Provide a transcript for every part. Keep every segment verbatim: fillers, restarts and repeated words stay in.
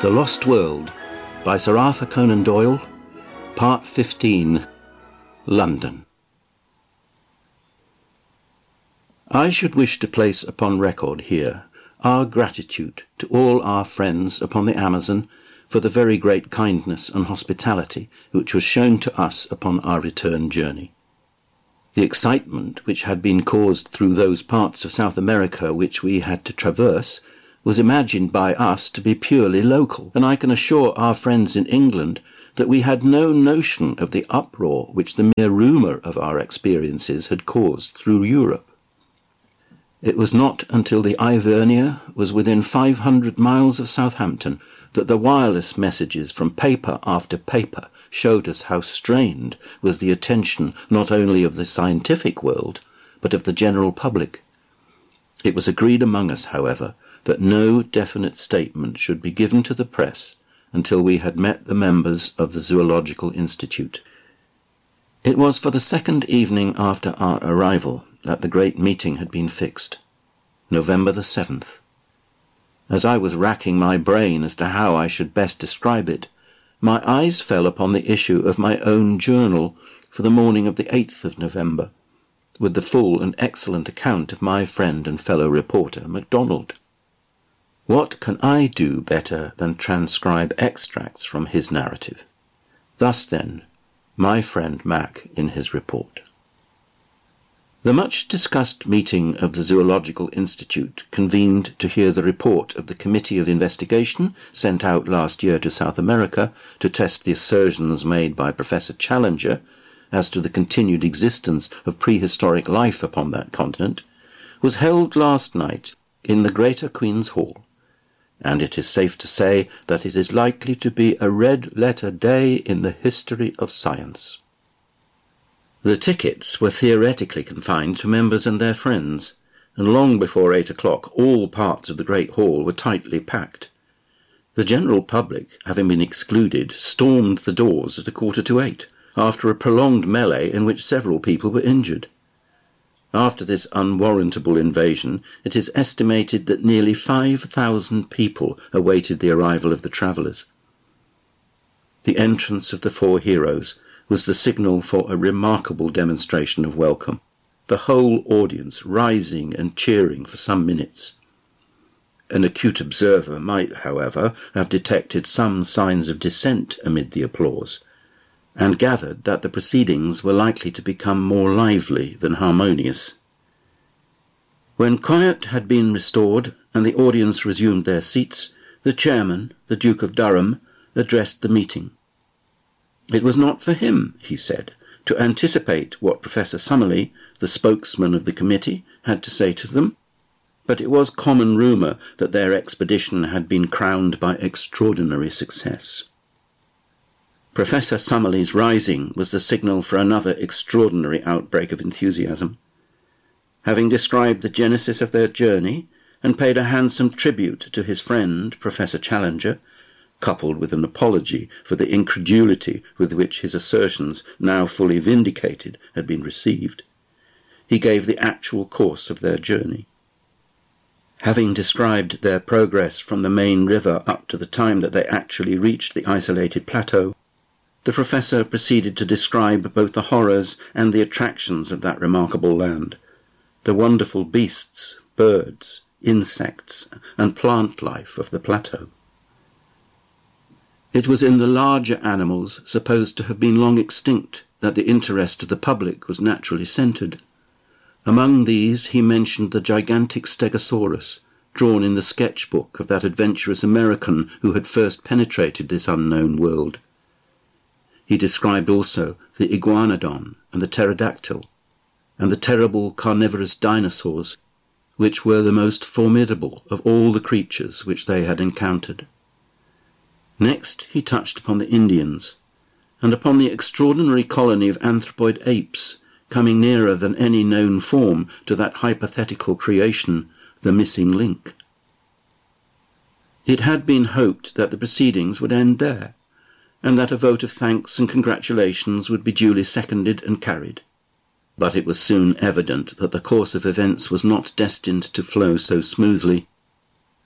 The Lost World by Sir Arthur Conan Doyle, Part fifteen, London. I should wish to place upon record here our gratitude to all our friends upon the Amazon for the very great kindness and hospitality which was shown to us upon our return journey. The excitement which had been caused through those parts of South America which we had to traverse was imagined by us to be purely local, and I can assure our friends in England that we had no notion of the uproar which the mere rumour of our experiences had caused through Europe. It was not until the Ivernia was within five hundred miles of Southampton that the wireless messages from paper after paper showed us how strained was the attention not only of the scientific world, but of the general public. It was agreed among us, however, that no definite statement should be given to the press until we had met the members of the Zoological Institute. It was for the second evening after our arrival that the great meeting had been fixed, November the seventh. As I was racking my brain as to how I should best describe it, my eyes fell upon the issue of my own journal for the morning of the eighth of November, with the full and excellent account of my friend and fellow reporter, MacDonald. What can I do better than transcribe extracts from his narrative? Thus, then, my friend Mac in his report. The much-discussed meeting of the Zoological Institute convened to hear the report of the Committee of Investigation sent out last year to South America to test the assertions made by Professor Challenger as to the continued existence of prehistoric life upon that continent, was held last night in the Greater Queen's Hall, and it is safe to say that it is likely to be a red-letter day in the history of science. The tickets were theoretically confined to members and their friends, and long before eight o'clock all parts of the great hall were tightly packed. The general public, having been excluded, stormed the doors at a quarter to eight, after a prolonged melee in which several people were injured. After this unwarrantable invasion, it is estimated that nearly five thousand people awaited the arrival of the travellers. The entrance of the four heroes was the signal for a remarkable demonstration of welcome, the whole audience rising and cheering for some minutes. An acute observer might, however, have detected some signs of dissent amid the applause, and gathered that the proceedings were likely to become more lively than harmonious. When quiet had been restored and the audience resumed their seats, the chairman, the Duke of Durham, addressed the meeting. It was not for him, he said, to anticipate what Professor Summerlee, the spokesman of the committee, had to say to them, but it was common rumour that their expedition had been crowned by extraordinary success. Professor Summerlee's rising was the signal for another extraordinary outbreak of enthusiasm. Having described the genesis of their journey and paid a handsome tribute to his friend, Professor Challenger, coupled with an apology for the incredulity with which his assertions, now fully vindicated, had been received, he gave the actual course of their journey. Having described their progress from the main river up to the time that they actually reached the isolated plateau, the professor proceeded to describe both the horrors and the attractions of that remarkable land, the wonderful beasts, birds, insects, and plant life of the plateau. It was in the larger animals supposed to have been long extinct that the interest of the public was naturally centred. Among these he mentioned the gigantic Stegosaurus, drawn in the sketchbook of that adventurous American who had first penetrated this unknown world. He described also the iguanodon and the pterodactyl, and the terrible carnivorous dinosaurs, which were the most formidable of all the creatures which they had encountered. Next he touched upon the Indians, and upon the extraordinary colony of anthropoid apes, coming nearer than any known form to that hypothetical creation, the missing link. It had been hoped that the proceedings would end there, and that a vote of thanks and congratulations would be duly seconded and carried. But it was soon evident that the course of events was not destined to flow so smoothly.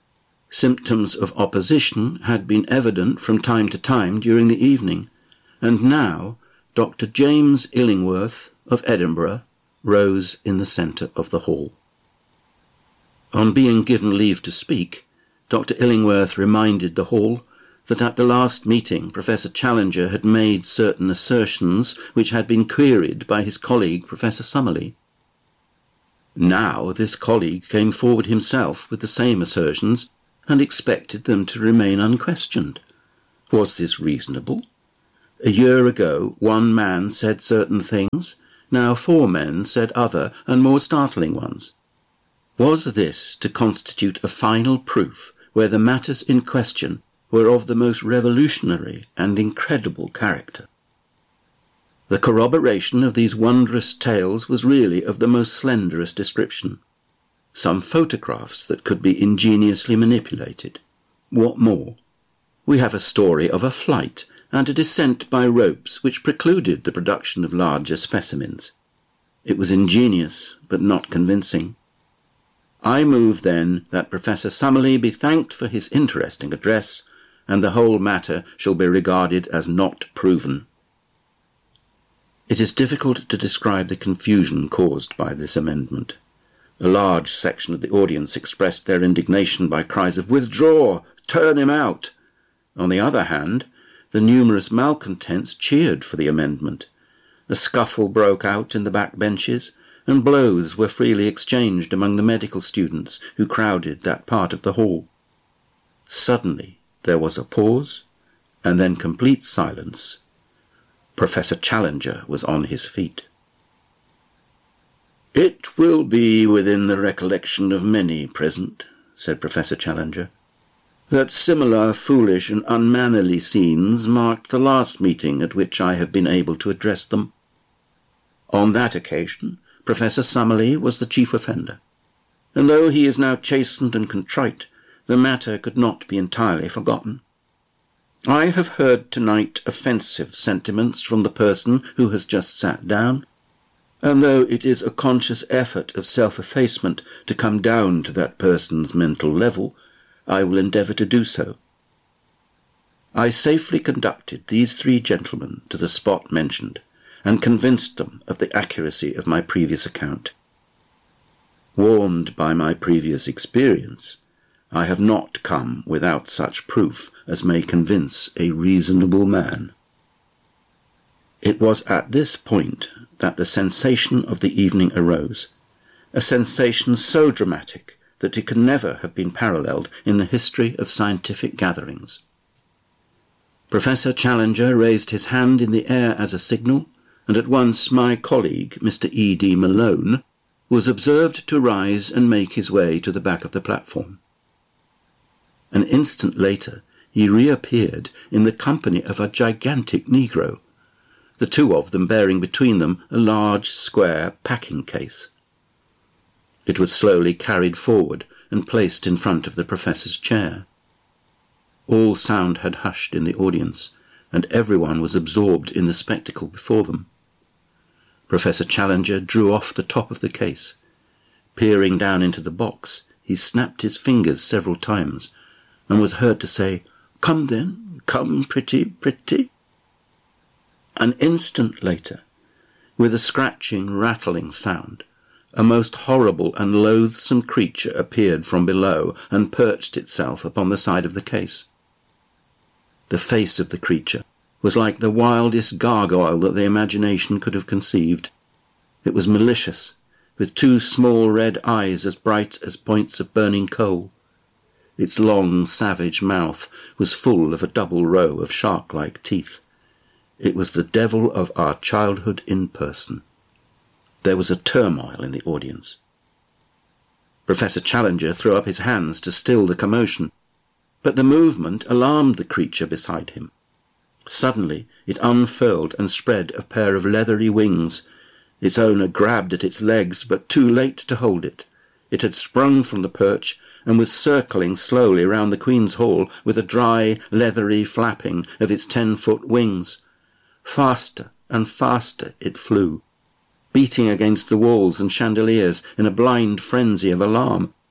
Symptoms of opposition had been evident from time to time during the evening, and now Doctor James Illingworth of Edinburgh rose in the centre of the hall. On being given leave to speak, Doctor Illingworth reminded the hall that at the last meeting Professor Challenger had made certain assertions which had been queried by his colleague Professor Summerlee. Now this colleague came forward himself with the same assertions and expected them to remain unquestioned. Was this reasonable? A year ago one man said certain things, now four men said other and more startling ones. Was this to constitute a final proof where the matters in question were of the most revolutionary and incredible character? The corroboration of these wondrous tales was really of the most slenderest description. Some photographs that could be ingeniously manipulated. What more? We have a story of a flight and a descent by ropes which precluded the production of larger specimens. It was ingenious, but not convincing. I move, then, that Professor Summerlee be thanked for his interesting address, and the whole matter shall be regarded as not proven. It is difficult to describe the confusion caused by this amendment. A large section of the audience expressed their indignation by cries of "Withdraw! Turn him out!" On the other hand, the numerous malcontents cheered for the amendment. A scuffle broke out in the back benches, and blows were freely exchanged among the medical students who crowded that part of the hall. Suddenly there was a pause, and then complete silence. Professor Challenger was on his feet. "It will be within the recollection of many present," said Professor Challenger, "that similar foolish and unmannerly scenes marked the last meeting at which I have been able to address them. On that occasion, Professor Summerlee was the chief offender, and though he is now chastened and contrite, the matter could not be entirely forgotten. I have heard tonight offensive sentiments from the person who has just sat down, and though it is a conscious effort of self-effacement to come down to that person's mental level, I will endeavour to do so. I safely conducted these three gentlemen to the spot mentioned, and convinced them of the accuracy of my previous account. Warned by my previous experience, I have not come without such proof as may convince a reasonable man." It was at this point that the sensation of the evening arose, a sensation so dramatic that it can never have been paralleled in the history of scientific gatherings. Professor Challenger raised his hand in the air as a signal, and at once my colleague, Mister E. D. Malone, was observed to rise and make his way to the back of the platform. An instant later he reappeared in the company of a gigantic negro, the two of them bearing between them a large square packing case. It was slowly carried forward and placed in front of the professor's chair. All sound had hushed in the audience, and everyone was absorbed in the spectacle before them. Professor Challenger drew off the top of the case. Peering down into the box, he snapped his fingers several times, and was heard to say, "Come then, come pretty, pretty." An instant later, with a scratching, rattling sound, a most horrible and loathsome creature appeared from below and perched itself upon the side of the case. The face of the creature was like the wildest gargoyle that the imagination could have conceived. It was malicious, with two small red eyes as bright as points of burning coal. Its long, savage mouth was full of a double row of shark-like teeth. It was the devil of our childhood in person. There was a turmoil in the audience. Professor Challenger threw up his hands to still the commotion, but the movement alarmed the creature beside him. Suddenly it unfurled and spread a pair of leathery wings. Its owner grabbed at its legs, but too late to hold it. It had sprung from the perch and was circling slowly round the Queen's Hall with a dry, leathery flapping of its ten-foot wings. Faster and faster it flew, beating against the walls and chandeliers in a blind frenzy of alarm.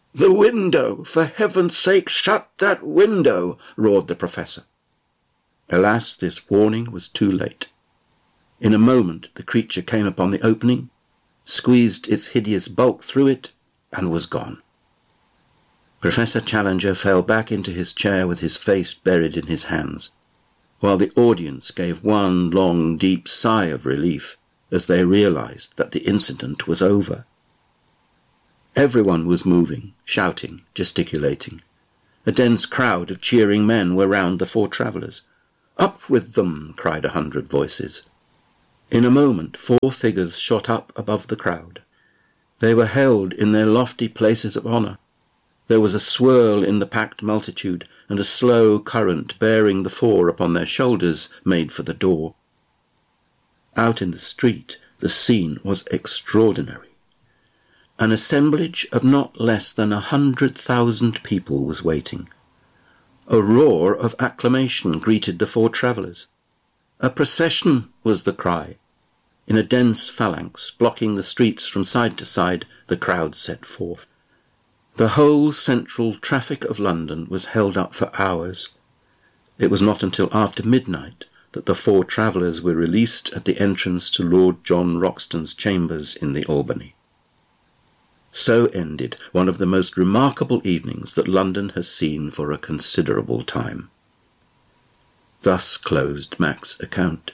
"The window! For heaven's sake, shut that window!" roared the professor. Alas, this warning was too late. In a moment the creature came upon the opening, squeezed its hideous bulk through it, and was gone. Professor Challenger fell back into his chair with his face buried in his hands, while the audience gave one long, deep sigh of relief as they realized that the incident was over. Everyone was moving, shouting, gesticulating. A dense crowd of cheering men were round the four travellers. "Up with them!" cried a hundred voices. In a moment four figures shot up above the crowd. They were held in their lofty places of honour. There was a swirl in the packed multitude, and a slow current bearing the four upon their shoulders made for the door. Out in the street the scene was extraordinary. An assemblage of not less than a hundred thousand people was waiting. A roar of acclamation greeted the four travellers. "A procession!" was the cry. In a dense phalanx, blocking the streets from side to side, the crowd set forth. The whole central traffic of London was held up for hours. It was not until after midnight that the four travellers were released at the entrance to Lord John Roxton's chambers in the Albany. So ended one of the most remarkable evenings that London has seen for a considerable time. Thus closed Mac's account.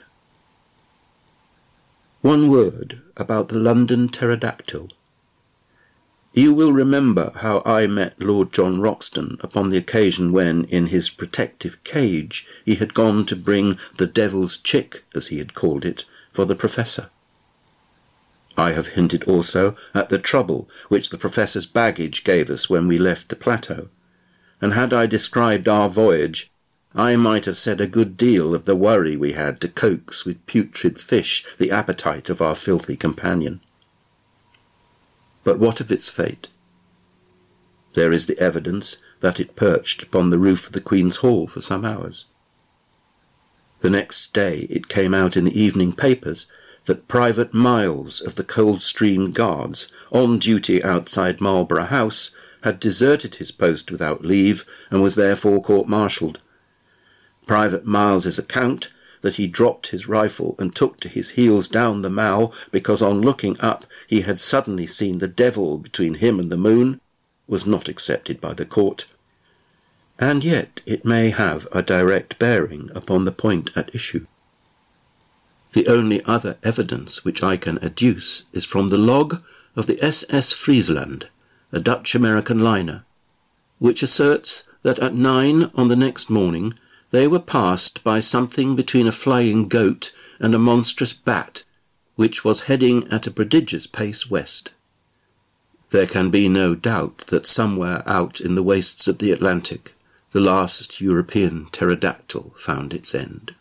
One word about the London pterodactyl. You will remember how I met Lord John Roxton upon the occasion when, in his protective cage, he had gone to bring the devil's chick, as he had called it, for the professor. I have hinted also at the trouble which the professor's baggage gave us when we left the plateau, and had I described our voyage, I might have said a good deal of the worry we had to coax with putrid fish the appetite of our filthy companion. But what of its fate? There is the evidence that it perched upon the roof of the Queen's Hall for some hours. The next day it came out in the evening papers that Private Miles of the Coldstream Guards, on duty outside Marlborough House, had deserted his post without leave and was therefore court-martialled. Private Miles's account that he dropped his rifle and took to his heels down the Mall because on looking up he had suddenly seen the devil between him and the moon was not accepted by the court, and yet it may have a direct bearing upon the point at issue. The only other evidence which I can adduce is from the log of the S S Friesland, a Dutch-American liner, which asserts that at nine on the next morning they were passed by something between a flying goat and a monstrous bat, which was heading at a prodigious pace west. There can be no doubt that somewhere out in the wastes of the Atlantic the last European pterodactyl found its end.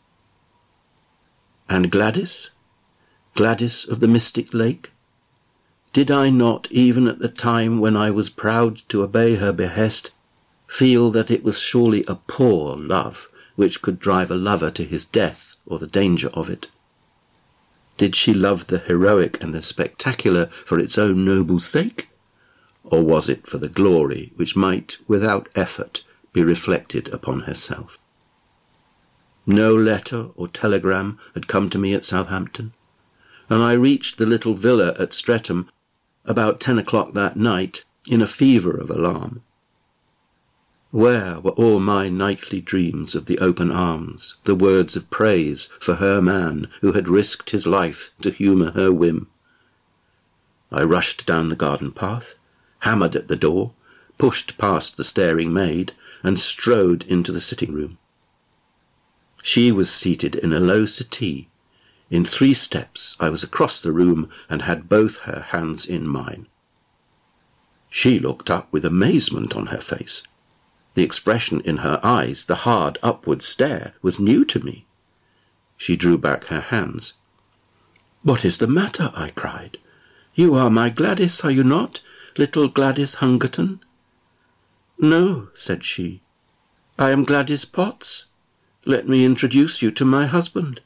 And Gladys? Gladys of the Mystic Lake? Did I not, even at the time when I was proud to obey her behest, feel that it was surely a poor love which could drive a lover to his death or the danger of it? Did she love the heroic and the spectacular for its own noble sake? Or was it for the glory which might, without effort, be reflected upon herself? No letter or telegram had come to me at Southampton, and I reached the little villa at Streatham about ten o'clock that night in a fever of alarm. Where were all my nightly dreams of the open arms, the words of praise for her man who had risked his life to humour her whim? I rushed down the garden path, hammered at the door, pushed past the staring maid, and strode into the sitting-room. She was seated in a low settee. In three steps I was across the room and had both her hands in mine. She looked up with amazement on her face. The expression in her eyes, the hard upward stare, was new to me. She drew back her hands. "What is the matter?" I cried. "You are my Gladys, are you not, little Gladys Hungerton?" "No," said she. "I am Gladys Potts. Let me introduce you to my husband."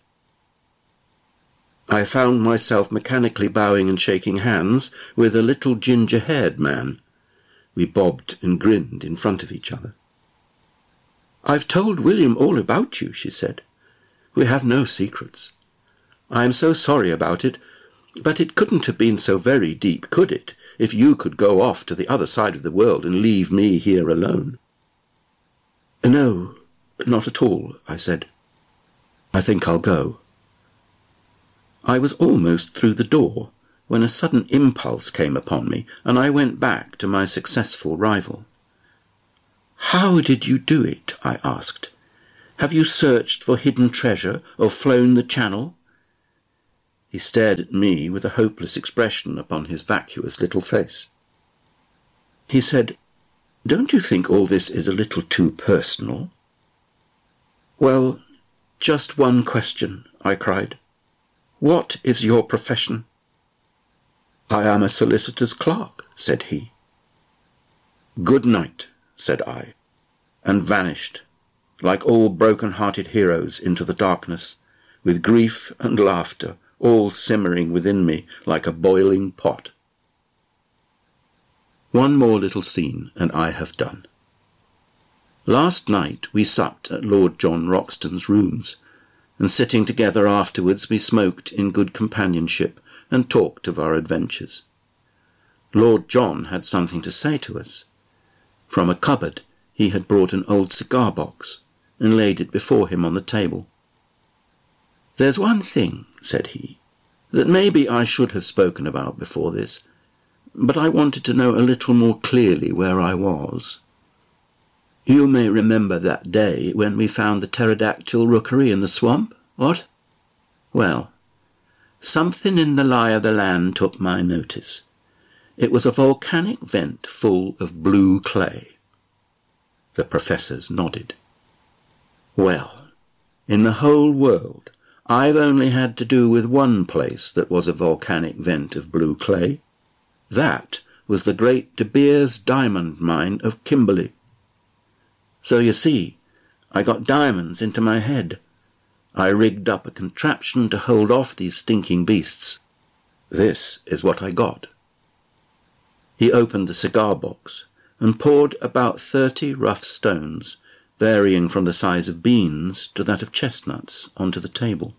I found myself mechanically bowing and shaking hands with a little ginger-haired man. We bobbed and grinned in front of each other. "I've told William all about you," she said. "We have no secrets. I am so sorry about it, but it couldn't have been so very deep, could it, if you could go off to the other side of the world and leave me here alone?" "No, not at all," I said. "I think I'll go." I was almost through the door when a sudden impulse came upon me, and I went back to my successful rival. "How did you do it?" I asked. "Have you searched for hidden treasure or flown the Channel?" He stared at me with a hopeless expression upon his vacuous little face. He said, "Don't you think all this is a little too personal?" "Well, just one question," I cried. "What is your profession?" "I am a solicitor's clerk," said he. "Good night," said I, and vanished, like all broken-hearted heroes, into the darkness, with grief and laughter all simmering within me like a boiling pot. One more little scene, and I have done. Last night we supped at Lord John Roxton's rooms, and sitting together afterwards we smoked in good companionship and talked of our adventures. Lord John had something to say to us. From a cupboard he had brought an old cigar-box and laid it before him on the table. "There's one thing," said he, "that maybe I should have spoken about before this, but I wanted to know a little more clearly where I was. You may remember that day when we found the pterodactyl rookery in the swamp, what? Well, something in the lie of the land took my notice. It was a volcanic vent full of blue clay." The professors nodded. "Well, in the whole world, I've only had to do with one place that was a volcanic vent of blue clay. That was the great De Beers diamond mine of Kimberley. So you see, I got diamonds into my head. I rigged up a contraption to hold off these stinking beasts. This is what I got." He opened the cigar-box and poured about thirty rough stones, varying from the size of beans to that of chestnuts, onto the table.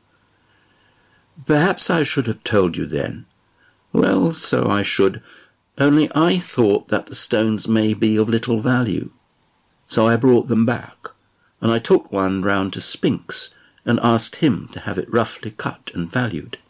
"Perhaps I should have told you then. Well, so I should, only I thought that the stones may be of little value. So I brought them back, and I took one round to Spinks and asked him to have it roughly cut and valued.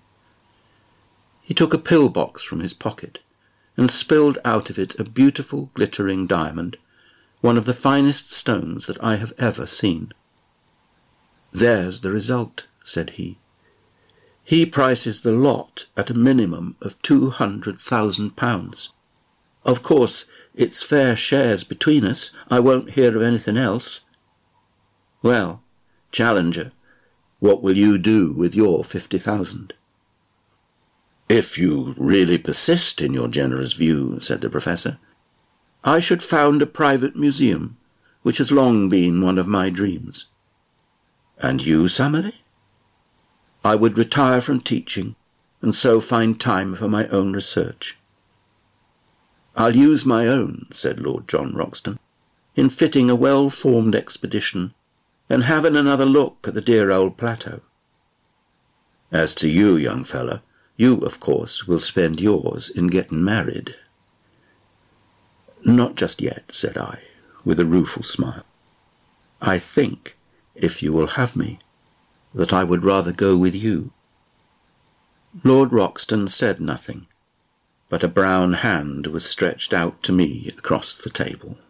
He took a pill-box from his pocket and spilled out of it a beautiful glittering diamond, one of the finest stones that I have ever seen. 'There's the result,' said he. 'He prices the lot at a minimum of two hundred thousand pounds. Of course, it's fair shares between us. I won't hear of anything else. Well, Challenger, what will you do with your fifty thousand? If you really persist in your generous view, said the professor, I should found a private museum, which has long been one of my dreams. And you, Summerlee? I would retire from teaching, and so find time for my own research. I'll use my own, said Lord John Roxton, in fitting a well-formed expedition and having another look at the dear old plateau. As to you, young fellow, you, of course, will spend yours in getting married. Not just yet, said I, with a rueful smile. I think, if you will have me, that I would rather go with you. Lord Roxton said nothing, but a brown hand was stretched out to me across the table.